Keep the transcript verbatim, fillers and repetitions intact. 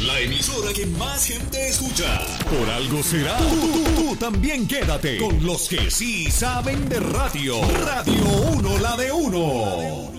la emisora que más gente escucha. Por algo será. Tú, tú, tú, tú también quédate con los que sí saben de radio. Radio uno, la de uno.